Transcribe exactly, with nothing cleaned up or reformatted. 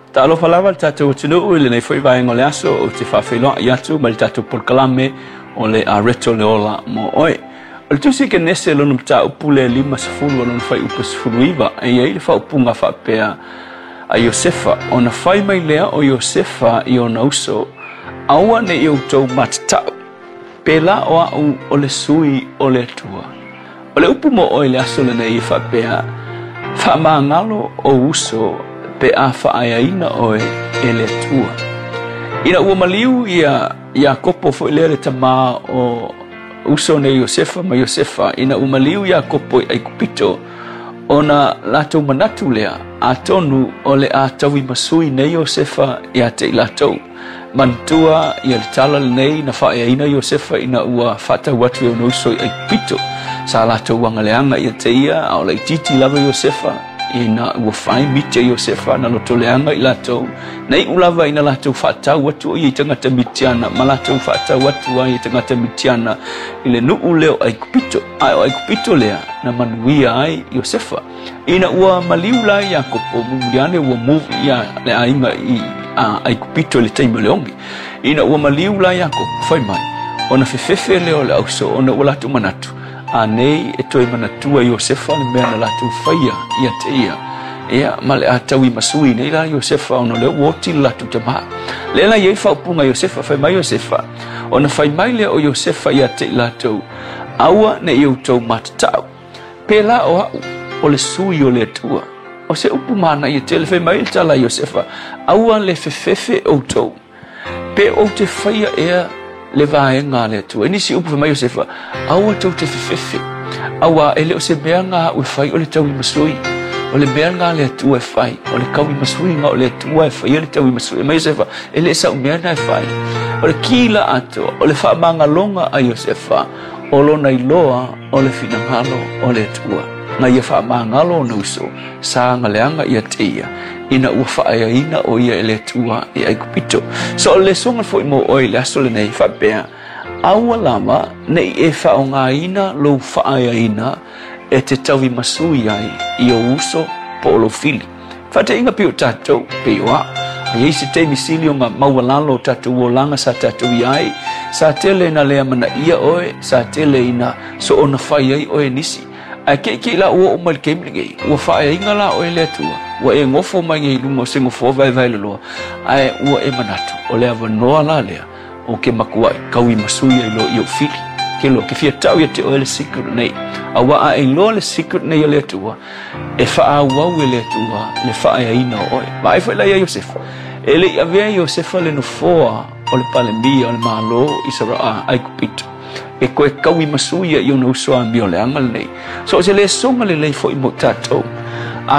Ta alo falava tatou tunu ile nei foi vai ngole aso o te whawhilo i atu ma le tatou polkalame o le a reto le ola mo oe. O le tusi ke nese lonu mta upule lima sifuru lonu whai upa sifuru iwa e ia ile whaupunga whapea a Iosefa. O na whai mai lea o Iosefa i o na uso aua ne i utou matatau. Pela o au o le sui o le tua. O le upu mo oe le aso le nei i whapea whamangalo o uso pe a whaayaina oe e le tua. Ina ua maliu ia ia kopo fo ile le tama o uso ne Iosefa ma Iosefa. Ina ua maliu ia kopo ai kupito ona latou manatu lea a tonu o le a tawi masui ne Iosefa ia te latou. Mantua ia le tala le nei na whaayaina Iosefa ina ua whatau atu e ono uso ai kupito. Sa latou wangaleanga ia te ia au lai titi lava Iosefa. Ina ua whai mite Iosefa na loto leanga i latou. Nei ulava ina latou whatau atu i tangata mitiana. Ma latou whatau atu i tangata mitiana. I le nuu leo ai kupito. Ai o ai kupito lea na manuia ai Iosefa. Ina ua maliula i Jakopo. Mumuliane ua move ia le ainga i ai kupito le taimo leongi. Ina ua maliula i Jakopo. Whai mai. Ona fefefe leo le auso. Ona ua latou manatu. Anei e toi manatua Iosefa le mea na latou whaia ia te ia. Ea ma le atawi masui nei la Iosefa ono leo woti latou tamaa. Le la iei whaupunga Iosefa whai mai Iosefa. Ona whai mai lea o Iosefa ia te latou. Aua ne iu tau matatau. Pela o au o le sui o le tua. O se upu mana ia te le whai mai le tala Iosefa. Aua le fefefe o tau. Pe o te whaia ea le vaenga le tu. E nisi upu mai Iosefa. Aua tau te fefefe. Aua ele o se mea ngā ue whai o le taui masui. O le mea ngā le atua e whai. O le kaui masui ngā o le atua e whai o le taui masui. Mai Iosefa, ele e sa umea na e whai. O le kila ato, o le wha manga longa a Iosefa. O lo na iloa o le finangalo o le atua. Nga ia wha mangalo na uso. Sa ngaleanga ia te ia. Ina ua whaayaina o ia ele tua i ai kupito. So le songa fo imo oi le aso le nei whapea. Aua lama nei e whaongaina lo whaayaina e te tawi masui ai i o uso po lo fili. Whate inga pio tatou pio a. A iei se te misili o ngā maualalo tatou o langa sa tatou i ai. Sa tele na lea mana ia oe, sa tele ina so ona whai ai oe nisi. A ke ke la o o mal ke mlige. Ua whaayaina la oe le tua. Ua e ngofo mai ngai lungo se ngofo vai vai loa. Ai ua e manatu. O lea wanoa la lea. O ke makua kaui masui ai lo i o fili. Ke lo ke fia tau ia te o le secret nei. A wa a e lo le secret nei le tua. E wha wau e le tua. Le wha e ina oe. Ma e whaila ia Iosefa. E le ia vea Iosefa le no foa. O le palemia o le malo i saraa ai kupito. E koe kaui masui ai o na usoa mi o le angal nei. So se le songa le lei fo i mo tatou.